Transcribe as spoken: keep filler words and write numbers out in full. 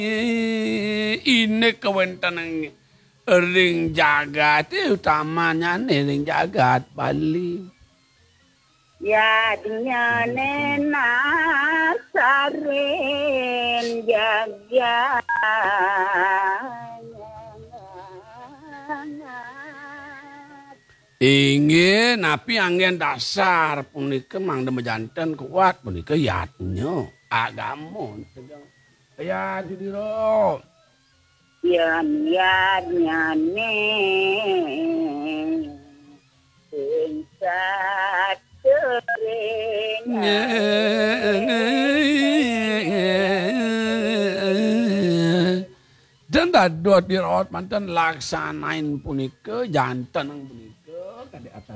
ini kewenten ring jagat utamanya ring jagat Bali. Ya dinyane nasarin jagat. Ingin napi angin dasar punika mangda mejanten kuat punika yatnya agamun ya didiro Yan yan yane insat terenya dan dadot dirawat manten laksanain punika janten punika kade atas